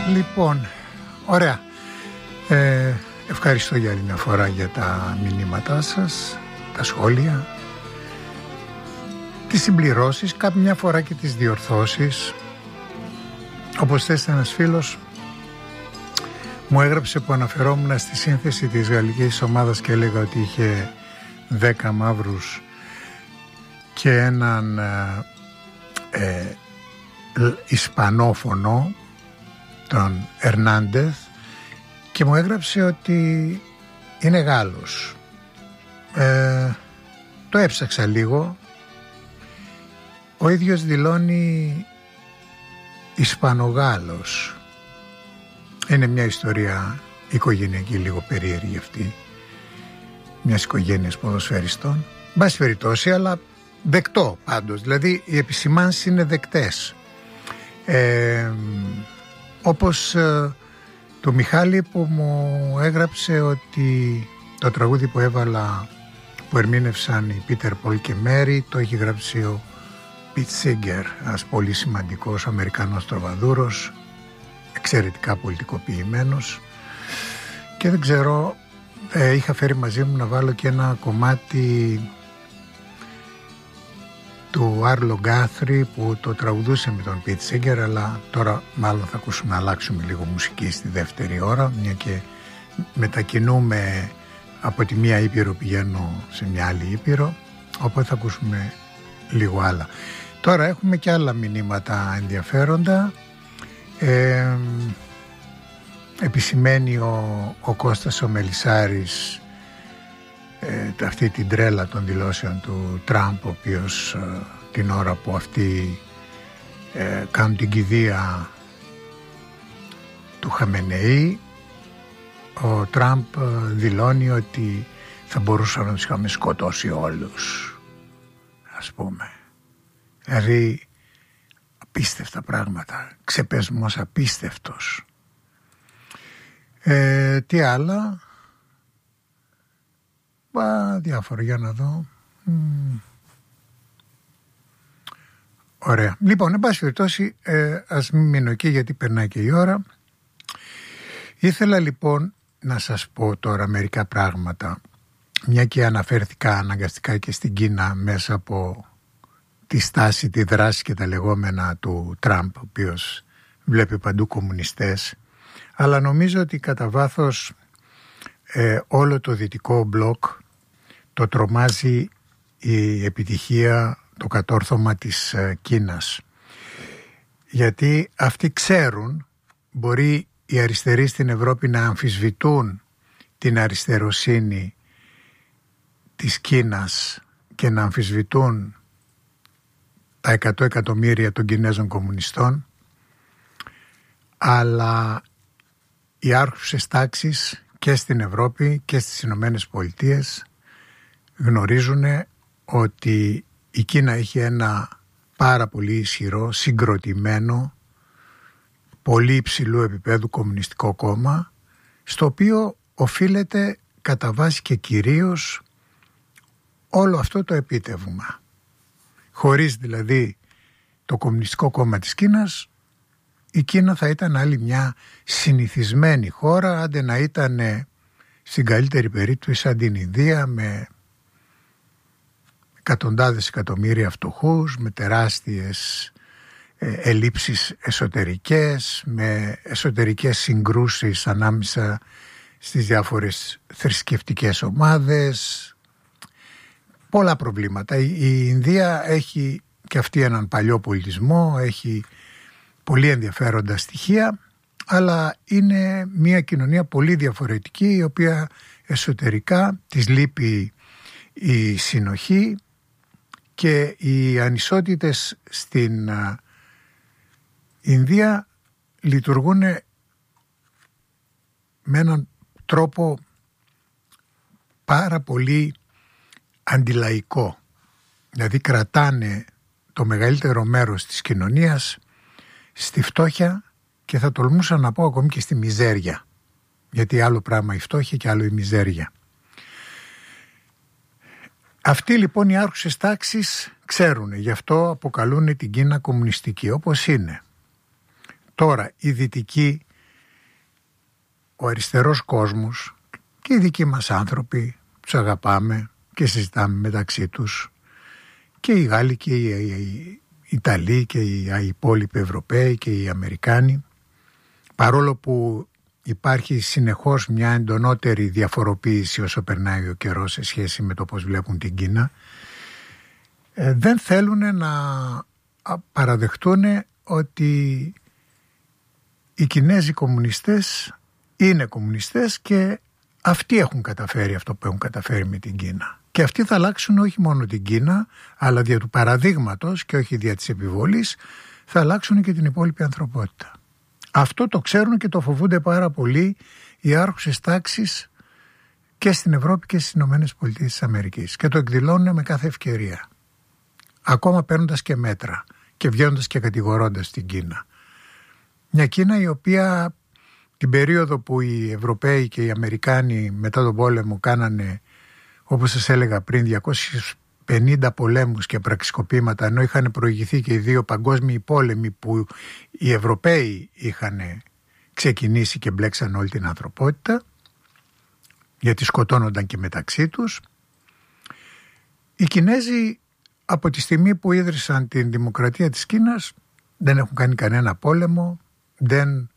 Λοιπόν, ωραία. Ευχαριστώ για άλλη μια φορά για τα μηνύματά σας, τα σχόλια, τις συμπληρώσεις, κάποια φορά και τις διορθώσεις. Όπως θες, ένας φίλος μου έγραψε που αναφερόμουν στη σύνθεση της γαλλικής ομάδας και έλεγα ότι είχε 10 μαύρους και έναν Ισπανόφωνο, τον Ερνάντεθ, και μου έγραψε ότι είναι Γάλλος. Το έψαξα λίγο. Ο ίδιος δηλώνει Ισπανογάλλος. Είναι μια ιστορία οικογενειακή, λίγο περίεργη αυτή, μιας οικογένειας ποδοσφαιριστών. Μπας περιπτώσει, αλλά δεκτό πάντως. Δηλαδή οι επισημάνσεις είναι δεκτές. Όπως το Μιχάλη που μου έγραψε ότι το τραγούδι που έβαλα, που ερμήνευσαν οι Πίτερ Πολ και Μέρι, το έχει γράψει ο Πιτ Σίγκερ, ένας πολύ σημαντικός Αμερικανός τροβαδούρος, εξαιρετικά πολιτικοποιημένος, και δεν ξέρω, είχα φέρει μαζί μου να βάλω και ένα κομμάτι του Άρλο Γκάθρι που το τραγουδούσε με τον Πιτ Σίγκερ, αλλά τώρα μάλλον θα ακούσουμε, αλλάξουμε λίγο μουσική στη δεύτερη ώρα, μια και μετακινούμε από τη μία ήπειρο, πηγαίνω σε μια άλλη ήπειρο, οπότε θα ακούσουμε λίγο άλλα. Τώρα έχουμε και άλλα μηνύματα ενδιαφέροντα. Επισημαίνει ο Κώστας ο Μελισσάρης αυτή την τρέλα των δηλώσεων του Τραμπ, ο οποίος την ώρα που αυτοί κάνουν την κηδεία του Χαμενεή, ο Τραμπ δηλώνει ότι θα μπορούσαν να τους είχαμε σκοτώσει όλους, ας πούμε. Δηλαδή απίστευτα πράγματα, ξεπεσμός απίστευτος. Τι άλλα, διάφορα, για να δω. Ωραία. Λοιπόν, εν πάση περιπτώσει, ας μην μείνω εκεί γιατί περνάει και η ώρα. Ήθελα λοιπόν να σας πω τώρα μερικά πράγματα, μια και αναφέρθηκα αναγκαστικά και στην Κίνα μέσα από τη στάση, τη δράση και τα λεγόμενα του Τραμπ, ο οποίος βλέπει παντού κομμουνιστές, αλλά νομίζω ότι κατά βάθος όλο το δυτικό μπλοκ το τρομάζει η επιτυχία, το κατόρθωμα της Κίνας. Γιατί αυτοί ξέρουν, μπορεί οι αριστεροί στην Ευρώπη να αμφισβητούν την αριστεροσύνη της Κίνας και να αμφισβητούν τα 100 εκατομμύρια των Κινέζων κομμουνιστών, αλλά οι άρχουσες τάξεις και στην Ευρώπη και στις Ηνωμένες Πολιτείες γνωρίζουν ότι η Κίνα έχει ένα πάρα πολύ ισχυρό, συγκροτημένο, πολύ υψηλού επίπεδου κομμουνιστικό κόμμα, στο οποίο οφείλεται κατά βάση και κυρίως όλο αυτό το επίτευγμα. Χωρίς δηλαδή το Κομμουνιστικό Κόμμα της Κίνας, η Κίνα θα ήταν άλλη μια συνηθισμένη χώρα, άντε να ήταν στην καλύτερη περίπτωση σαν την Ινδία, με εκατοντάδες εκατομμύρια φτωχούς, με τεράστιες ελλείψεις εσωτερικές, με εσωτερικές συγκρούσεις ανάμεσα στις διάφορες θρησκευτικές ομάδες, πολλά προβλήματα. Η Ινδία έχει και αυτή έναν παλιό πολιτισμό, έχει πολύ ενδιαφέροντα στοιχεία, αλλά είναι μια κοινωνία πολύ διαφορετική, η οποία εσωτερικά της λείπει η συνοχή και οι ανισότητες στην Ινδία λειτουργούν με έναν τρόπο πάρα πολύ αντιλαϊκό. Δηλαδή κρατάνε το μεγαλύτερο μέρος της κοινωνίας στη φτώχεια και θα τολμούσα να πω ακόμη και στη μιζέρια. Γιατί άλλο πράγμα η φτώχεια και άλλο η μιζέρια. Αυτοί λοιπόν οι άρχουσες τάξεις ξέρουν, γι' αυτό αποκαλούν την Κίνα κομμουνιστική, όπως είναι. Τώρα οι δυτικοί ο αριστερός κόσμος και οι δικοί μας άνθρωποι τους αγαπάμε και συζητάμε μεταξύ τους, και οι Γάλλοι και οι Ιταλοί και οι υπόλοιποι Ευρωπαίοι και οι Αμερικάνοι, παρόλο που υπάρχει συνεχώς μια εντονότερη διαφοροποίηση όσο περνάει ο καιρός σε σχέση με το πώς βλέπουν την Κίνα, δεν θέλουν να παραδεχτούν ότι οι Κινέζοι κομμουνιστές είναι κομμουνιστές και αυτοί έχουν καταφέρει αυτό που έχουν καταφέρει με την Κίνα. Και αυτοί θα αλλάξουν όχι μόνο την Κίνα, αλλά δια του παραδείγματος και όχι δια της επιβολής, θα αλλάξουν και την υπόλοιπη ανθρωπότητα. Αυτό το ξέρουν και το φοβούνται πάρα πολύ οι άρχουσες τάξεις και στην Ευρώπη και στις Ηνωμένες Πολιτείες της Αμερικής, και το εκδηλώνουν με κάθε ευκαιρία, ακόμα παίρνοντας και μέτρα και βγαίνοντας και κατηγορώντας την Κίνα. Μια Κίνα η οποία την περίοδο που οι Ευρωπαίοι και οι Αμερικάνοι μετά τον πόλεμο κάνανε, όπως σας έλεγα πριν, 250 πολέμους και πραξικοπήματα, ενώ είχαν προηγηθεί και οι 2 παγκόσμιοι πόλεμοι που οι Ευρωπαίοι είχαν ξεκινήσει και μπλέξαν όλη την ανθρωπότητα, γιατί σκοτώνονταν και μεταξύ τους. Οι Κινέζοι από τη στιγμή που ίδρυσαν την δημοκρατία της Κίνας δεν έχουν κάνει κανένα πόλεμο, δεν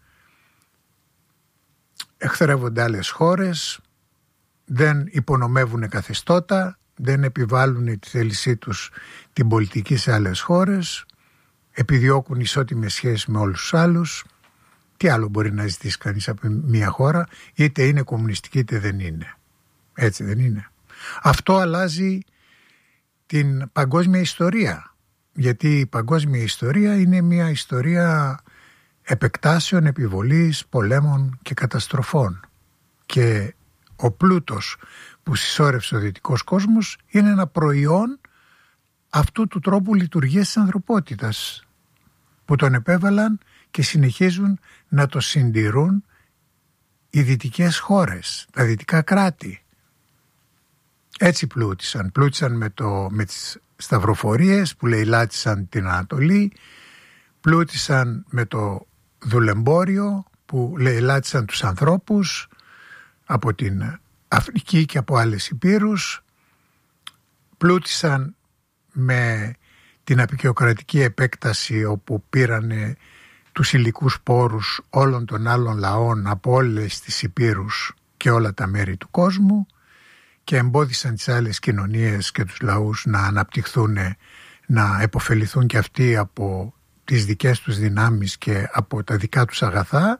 εχθρεύονται άλλες χώρες, δεν υπονομεύουν καθεστώτα, δεν επιβάλλουν τη θέλησή τους την πολιτική σε άλλες χώρες, επιδιώκουν ισότιμες σχέσεις με όλους τους άλλους. Τι άλλο μπορεί να ζητήσει κανείς από μια χώρα, είτε είναι κομμουνιστική είτε δεν είναι. Έτσι δεν είναι? Αυτό αλλάζει την παγκόσμια ιστορία, γιατί η παγκόσμια ιστορία είναι μια ιστορία επεκτάσεων, επιβολής, πολέμων και καταστροφών, και ο πλούτος που συσσόρευσε ο δυτικός κόσμος είναι ένα προϊόν αυτού του τρόπου λειτουργίας της ανθρωπότητας που τον επέβαλαν και συνεχίζουν να το συντηρούν οι δυτικές χώρες, τα δυτικά κράτη. Έτσι πλούτησαν με τις σταυροφορίες που λαιλάτισαν την Ανατολή, πλούτησαν με το δουλεμπόριο που λαιλάτισαν τους ανθρώπους από την Αφρική και από άλλες υπήρους, πλούτησαν με την αποικιοκρατική επέκταση όπου πήρανε τους υλικούς πόρους όλων των άλλων λαών από όλες τις υπήρους και όλα τα μέρη του κόσμου και εμπόδισαν τις άλλες κοινωνίες και τους λαούς να αναπτυχθούν, να επωφεληθούν και αυτοί από τις δικές τους δυνάμεις και από τα δικά τους αγαθά.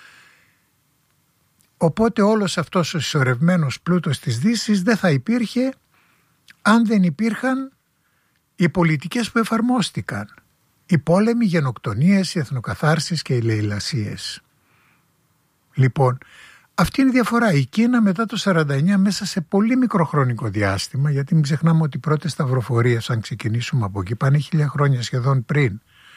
Οπότε όλος αυτός ο συσσωρευμένος πλούτος της Δύσης δεν θα υπήρχε αν δεν υπήρχαν οι πολιτικές που εφαρμόστηκαν. Οι πόλεμοι, οι γενοκτονίες, οι εθνοκαθάρσεις και οι λαιλασίες. Λοιπόν, αυτή είναι η διαφορά. Η Κίνα μετά το 49, μέσα σε πολύ μικρό χρονικό διάστημα, γιατί μην ξεχνάμε ότι οι πρώτες σταυροφορίες, αν ξεκινήσουμε από εκεί, πάνε 1000 χρόνια σχεδόν πριν.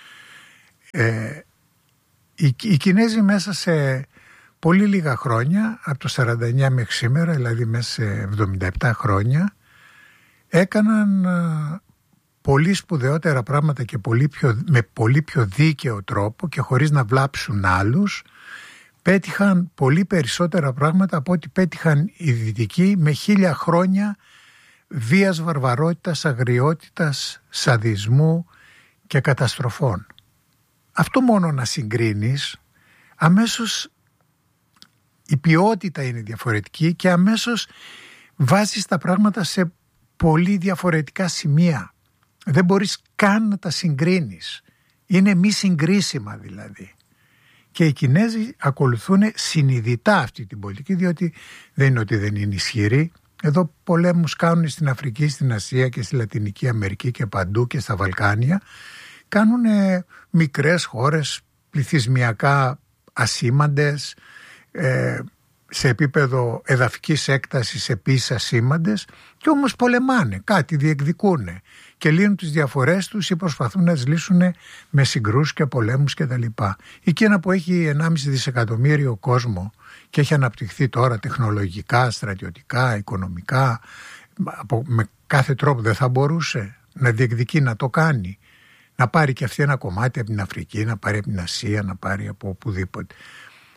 Οι Κινέζοι μέσα σε πολύ λίγα χρόνια, από το 49 μέχρι σήμερα, δηλαδή μέσα σε 77 χρόνια, έκαναν πολύ σπουδαιότερα πράγματα και με πολύ πιο δίκαιο τρόπο και χωρίς να βλάψουν άλλους. Πέτυχαν πολύ περισσότερα πράγματα από ό,τι πέτυχαν οι Δυτικοί με 1000 χρόνια βίας, βαρβαρότητας, αγριότητας, σαδισμού και καταστροφών. Αυτό μόνο να συγκρίνεις, αμέσως η ποιότητα είναι διαφορετική και αμέσως βάζεις τα πράγματα σε πολύ διαφορετικά σημεία. Δεν μπορείς καν να τα συγκρίνεις. Είναι μη συγκρίσιμα δηλαδή. Και οι Κινέζοι ακολουθούν συνειδητά αυτή την πολιτική, διότι δεν είναι ότι δεν είναι ισχυροί. Εδώ πολέμους κάνουν στην Αφρική, στην Ασία και στη Λατινική Αμερική και παντού και στα Βαλκάνια. Κάνουν μικρές χώρες, πληθυσμιακά ασήμαντες, σε επίπεδο εδαφικής έκτασης επίσης ασήμαντες, και όμως πολεμάνε, κάτι διεκδικούν και λύνουν τις διαφορές τους ή προσπαθούν να τις λύσουν με συγκρούσεις και πολέμους κτλ. Η Κίνα που έχει 1,5 δισεκατομμύριο κόσμο και έχει αναπτυχθεί τώρα τεχνολογικά, στρατιωτικά, οικονομικά, με κάθε τρόπο δεν θα μπορούσε να διεκδικεί να το κάνει, να πάρει και αυτή ένα κομμάτι από την Αφρική, να πάρει από την Ασία, να πάρει από οπουδήποτε.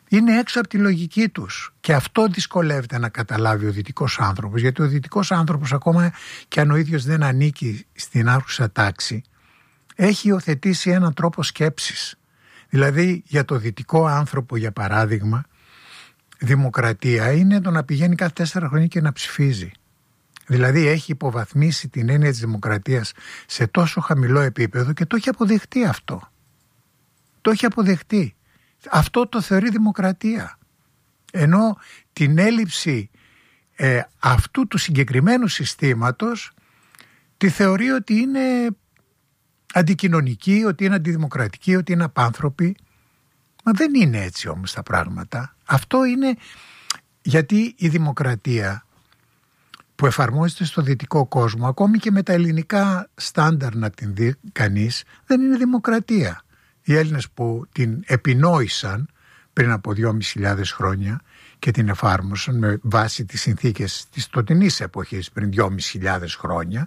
Είναι έξω από τη λογική τους. Και αυτό δυσκολεύεται να καταλάβει ο δυτικός άνθρωπος, γιατί ο δυτικός άνθρωπος, ακόμα και αν ο ίδιος δεν ανήκει στην άρχουσα τάξη, έχει υιοθετήσει έναν τρόπο σκέψης. Δηλαδή για το δυτικό άνθρωπο, για παράδειγμα, δημοκρατία είναι το να πηγαίνει κάθε 4 χρόνια και να ψηφίζει. Δηλαδή έχει υποβαθμίσει την έννοια της δημοκρατίας σε τόσο χαμηλό επίπεδο και το έχει αποδεχτεί αυτό. Το έχει αποδεχτεί. Αυτό το θεωρεί δημοκρατία. Ενώ την έλλειψη αυτού του συγκεκριμένου συστήματος τη θεωρεί ότι είναι αντικοινωνική, ότι είναι αντιδημοκρατική, ότι είναι απάνθρωπη. Μα δεν είναι έτσι όμως τα πράγματα. Αυτό είναι γιατί η δημοκρατία που εφαρμόζεται στο δυτικό κόσμο, ακόμη και με τα ελληνικά στάνταρ να την δει κανείς, δεν είναι δημοκρατία. Οι Έλληνες που την επινόησαν πριν από 2.500 χρόνια και την εφάρμοσαν με βάση τις συνθήκες της τωτινής εποχής πριν 2.500 χρόνια,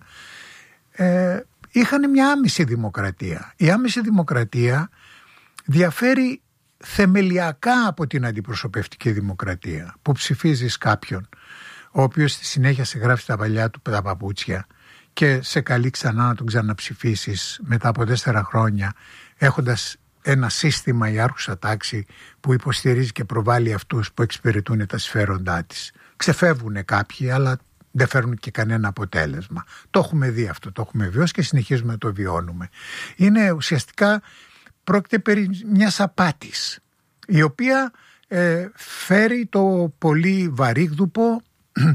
είχαν μια άμεση δημοκρατία. Η άμεση δημοκρατία διαφέρει θεμελιακά από την αντιπροσωπευτική δημοκρατία, που ψηφίζεις κάποιον ο οποίος στη συνέχεια σε γράφει τα παλιά του τα παπούτσια και σε καλεί ξανά να τον ξαναψηφίσεις μετά από 4 χρόνια, έχοντας ένα σύστημα, η άρχουσα τάξη, που υποστηρίζει και προβάλλει αυτούς που εξυπηρετούν τα συμφέροντά της. Ξεφεύγουν κάποιοι, αλλά δεν φέρνουν και κανένα αποτέλεσμα. Το έχουμε δει αυτό, το έχουμε βιώσει και συνεχίζουμε να το βιώνουμε. Είναι ουσιαστικά, πρόκειται περί μιας απάτης, η οποία φέρει το πολύ βαρύγδουπο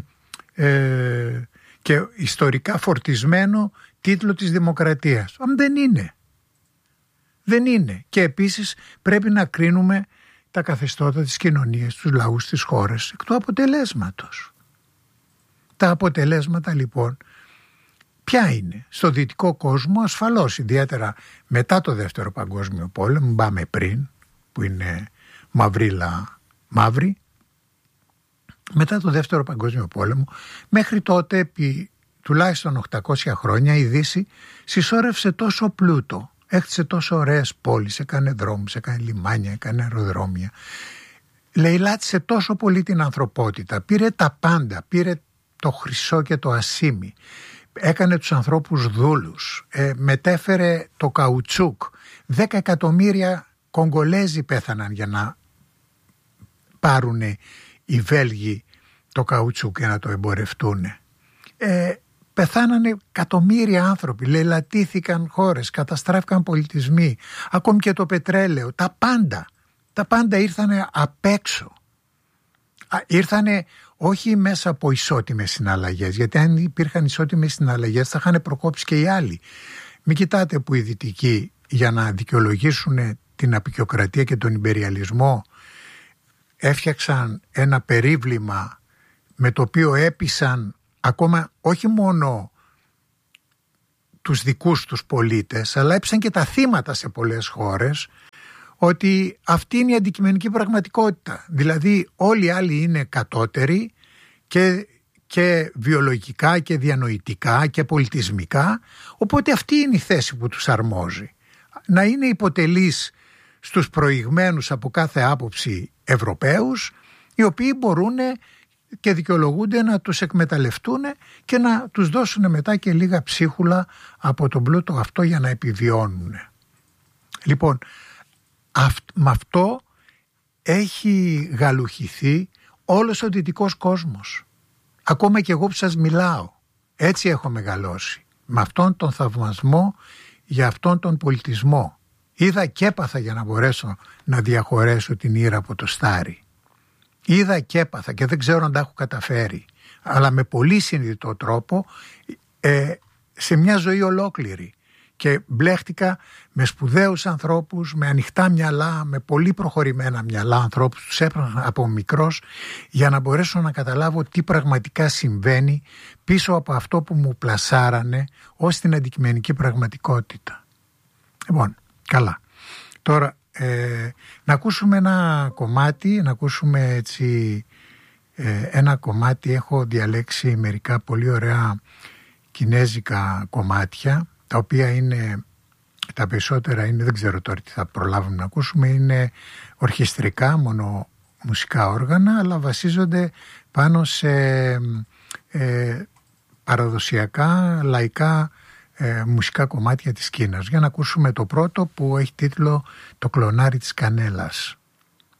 και ιστορικά φορτισμένο τίτλο της δημοκρατίας. Δεν είναι. Δεν είναι. Και επίσης πρέπει να κρίνουμε τα καθεστώτα της κοινωνίας, τους λαούς, της χώρας εκ του αποτελέσματος. Τα αποτελέσματα λοιπόν ποια είναι? Στο δυτικό κόσμο ασφαλώς, ιδιαίτερα μετά το Δεύτερο Παγκόσμιο Πόλεμο, πάμε πριν, που είναι μαύρη, μετά το Δεύτερο Παγκόσμιο Πόλεμο, μέχρι τότε επί τουλάχιστον 800 χρόνια η Δύση συσσόρευσε τόσο πλούτο, έχτισε τόσο ωραίες πόλεις, έκανε δρόμους, έκανε λιμάνια, έκανε αεροδρόμια, λαιλάτισε τόσο πολύ την ανθρωπότητα, πήρε τα πάντα, πήρε το χρυσό και το ασίμι, έκανε τους ανθρώπους δούλους, μετέφερε το καουτσούκ. 10 εκατομμύρια Κογκολέζοι πέθαναν για να πάρουν οι Βέλγοι το καουτσούκ και να το εμπορευτούν. Πεθάνανε εκατομμύρια άνθρωποι, λαιλατήθηκαν χώρες, καταστράφηκαν πολιτισμοί, ακόμη και το πετρέλαιο, τα πάντα ήρθανε απ' έξω. Ήρθανε όχι μέσα από ισότιμες συναλλαγές, γιατί αν υπήρχαν ισότιμες συναλλαγές θα είχαν προκόψει και οι άλλοι. Μην κοιτάτε που οι δυτικοί, για να δικαιολογήσουν την αποικιοκρατία και τον ιμπεριαλισμό, έφτιαξαν ένα περίβλημα με το οποίο έπεισαν ακόμα όχι μόνο τους δικούς τους πολίτες, αλλά έπεισαν και τα θύματα σε πολλές χώρες, ότι αυτή είναι η αντικειμενική πραγματικότητα. Δηλαδή όλοι οι άλλοι είναι κατώτεροι και βιολογικά και διανοητικά και πολιτισμικά, οπότε αυτή είναι η θέση που τους αρμόζει. Να είναι υποτελείς στους προηγμένους από κάθε άποψη Ευρωπαίους, οι οποίοι μπορούν και δικαιολογούνται να τους εκμεταλλευτούν και να τους δώσουν μετά και λίγα ψίχουλα από τον πλούτο αυτό για να επιβιώνουν. Λοιπόν, με αυτό έχει γαλουχηθεί όλος ο δυτικός κόσμος. Ακόμα και εγώ που σας μιλάω, έτσι έχω μεγαλώσει. Με αυτόν τον θαυμασμό για αυτόν τον πολιτισμό. Είδα και έπαθα για να μπορέσω να διαχωρέσω την ήρα από το στάρι. Είδα και έπαθα και δεν ξέρω αν τα έχω καταφέρει. Αλλά με πολύ συνειδητό τρόπο σε μια ζωή ολόκληρη. Και μπλέχτηκα με σπουδαίους ανθρώπους, με ανοιχτά μυαλά, με πολύ προχωρημένα μυαλά ανθρώπους. Τους έπαιρνα από μικρός για να μπορέσω να καταλάβω τι πραγματικά συμβαίνει πίσω από αυτό που μου πλασάρανε ως την αντικειμενική πραγματικότητα. Λοιπόν, καλά. Τώρα να ακούσουμε ένα κομμάτι, ένα κομμάτι. Έχω διαλέξει μερικά πολύ ωραία κινέζικα κομμάτια, τα οποία είναι, τα περισσότερα είναι, δεν ξέρω τώρα τι θα προλάβουμε να ακούσουμε, είναι ορχιστρικά, μόνο μουσικά όργανα, αλλά βασίζονται πάνω σε παραδοσιακά λαϊκά μουσικά κομμάτια της Κίνας. Για να ακούσουμε το πρώτο, που έχει τίτλο «Το κλονάρι της κανέλας».